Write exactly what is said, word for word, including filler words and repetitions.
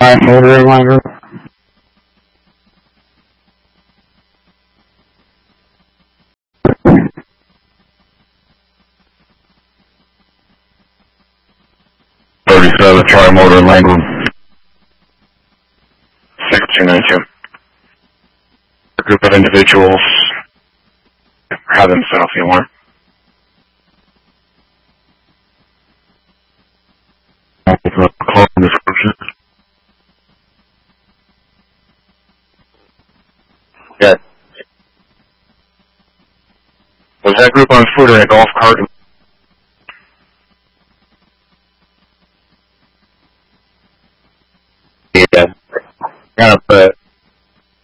Alright, motor reminder. thirty-seven, try motor in lane one. six two nine two. A group of individuals have them set off the alarm. Call description. Good. Was that group on foot or in a golf cart? Yeah. Kind of put